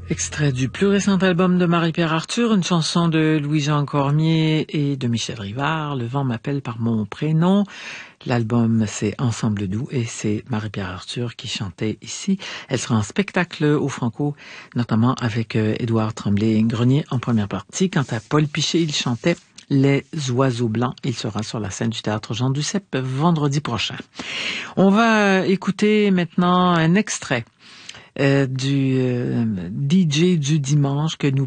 Extrait du plus récent album de Marie-Pierre Arthur, une chanson de Louis-Jean Cormier et de Michel Rivard, Le vent m'appelle par mon prénom. L'album, c'est Ensemble doux et c'est Marie-Pierre Arthur qui chantait ici. Elle sera en spectacle au Franco, notamment avec Édouard Tremblay-Grenier en première partie. Quant à Paul Piché, il chantait Les oiseaux blancs. Il sera sur la scène du théâtre Jean Duceppe vendredi prochain. On va écouter maintenant un extrait du DJ du dimanche que nous